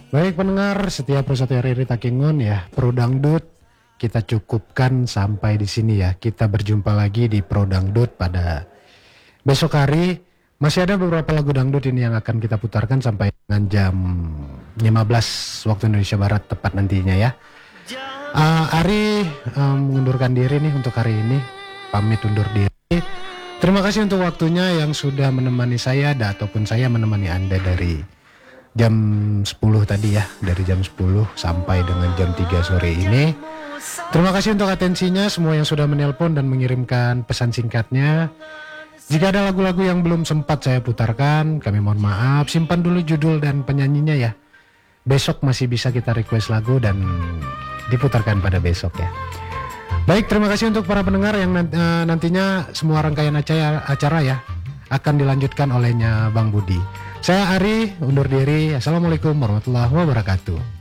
Baik pendengar, setiap Prosatyo Riri Takingon ya, Pro Dangdut kita cukupkan sampai di sini ya. Kita berjumpa lagi di Pro Dangdut pada besok hari. Masih ada beberapa lagu dangdut ini yang akan kita putarkan sampai dengan jam 15 waktu Indonesia Barat tepat nantinya ya. Ari mengundurkan diri nih untuk hari ini, pamit undur diri. Terima kasih untuk waktunya yang sudah menemani saya ataupun saya menemani Anda dari jam 10 tadi ya, dari jam 10 sampai dengan jam 3 sore ini. Terima kasih untuk atensinya semua yang sudah menelpon dan mengirimkan pesan singkatnya. Jika ada lagu-lagu yang belum sempat saya putarkan, kami mohon maaf, simpan dulu judul dan penyanyinya ya. Besok masih bisa kita request lagu dan diputarkan pada besok ya. Baik, terima kasih untuk para pendengar yang nantinya semua rangkaian acara ya akan dilanjutkan olehnya Bang Budi. Saya Ari, undur diri. Assalamualaikum warahmatullahi wabarakatuh.